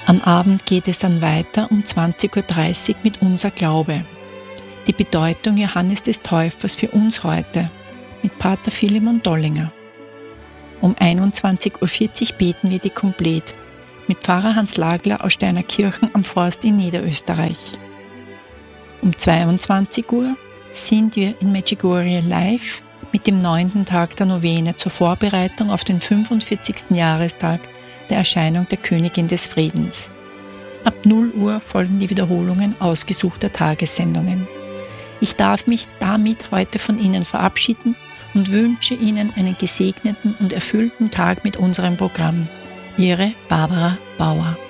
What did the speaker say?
Am Abend geht es dann weiter um 20.30 Uhr mit Unser Glaube. Die Bedeutung Johannes des Täufers für uns heute mit Pater Philemon Dollinger. Um 21.40 Uhr beten wir die Komplett mit Pfarrer Hans Lagler aus Steinerkirchen am Forst in Niederösterreich. Um 22 Uhr sind wir in Medjugorje live mit dem 9. Tag der Novene zur Vorbereitung auf den 45. Jahrestag der Erscheinung der Königin des Friedens. Ab 0 Uhr folgen die Wiederholungen ausgesuchter Tagessendungen. Ich darf mich damit heute von Ihnen verabschieden und wünsche Ihnen einen gesegneten und erfüllten Tag mit unserem Programm. Ihre Barbara Bauer.